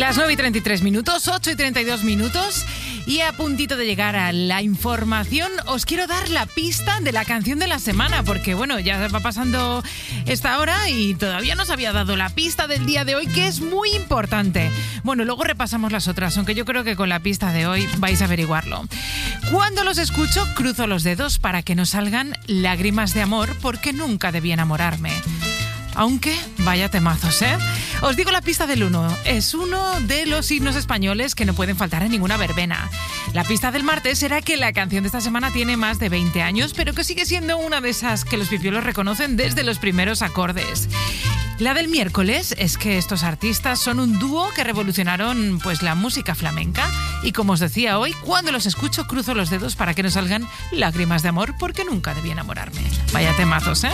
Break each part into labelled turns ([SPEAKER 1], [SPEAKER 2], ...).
[SPEAKER 1] Las 9:33, 8:32, y a puntito de llegar a la información, os quiero dar la pista de la canción de la semana, porque bueno, ya va pasando esta hora y todavía no os había dado la pista del día de hoy, que es muy importante. Bueno, luego repasamos las otras, aunque yo creo que con la pista de hoy vais a averiguarlo. Cuando los escucho, cruzo los dedos para que no salgan lágrimas de amor, porque nunca debí enamorarme. Aunque vaya temazos, ¿eh? Os digo la pista del 1. Es uno de los himnos españoles que no pueden faltar en ninguna verbena. La pista del martes será que la canción de esta semana tiene más de 20 años, pero que sigue siendo una de esas que los pipiolos reconocen desde los primeros acordes. La del miércoles es que estos artistas son un dúo que revolucionaron pues la música flamenca, y como os decía hoy, cuando los escucho cruzo los dedos para que no salgan lágrimas de amor, porque nunca debí enamorarme. Vaya temazos, ¿eh?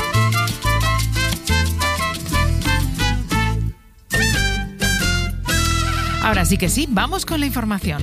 [SPEAKER 1] Ahora sí que sí, vamos con la información.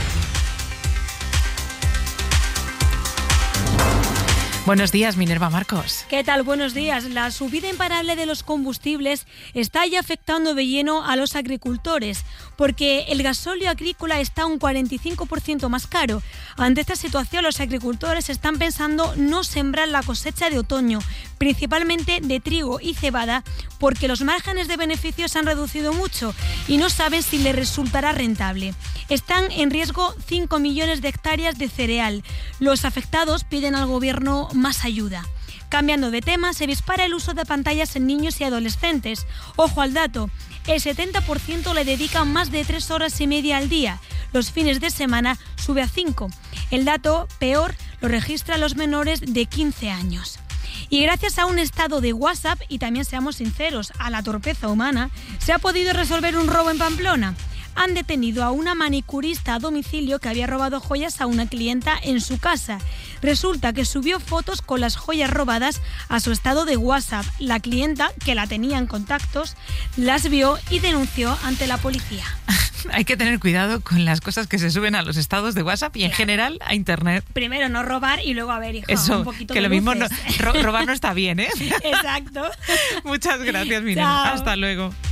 [SPEAKER 1] Buenos días, Minerva Marcos.
[SPEAKER 2] ¿Qué tal? Buenos días. La subida imparable de los combustibles está ya afectando de lleno a los agricultores, porque el gasóleo agrícola está un 45% más caro. Ante esta situación, los agricultores están pensando no sembrar la cosecha de otoño, principalmente de trigo y cebada, porque los márgenes de beneficio se han reducido mucho y no saben si les resultará rentable. Están en riesgo 5 millones de hectáreas de cereal. Los afectados piden al gobierno más ayuda. Cambiando de tema, se dispara el uso de pantallas en niños y adolescentes. Ojo al dato, el 70% le dedican más de 3 horas y media al día. Los fines de semana sube a 5. El dato peor lo registran los menores de 15 años. Y gracias a un estado de WhatsApp, y también seamos sinceros, a la torpeza humana, se ha podido resolver un robo en Pamplona. Han detenido a una manicurista a domicilio que había robado joyas a una clienta en su casa. Resulta que subió fotos con las joyas robadas a su estado de WhatsApp. La clienta, que la tenía en contactos, las vio y denunció ante la policía.
[SPEAKER 1] Hay que tener cuidado con las cosas que se suben a los estados de WhatsApp y en general a Internet.
[SPEAKER 2] Primero no robar y luego, a ver, hija,
[SPEAKER 1] eso,
[SPEAKER 2] un poquito
[SPEAKER 1] que
[SPEAKER 2] de
[SPEAKER 1] lo mismo
[SPEAKER 2] luces.
[SPEAKER 1] robar no está bien, ¿eh?
[SPEAKER 2] Exacto.
[SPEAKER 1] Muchas gracias, Minerva.
[SPEAKER 2] Chao.
[SPEAKER 1] Hasta luego.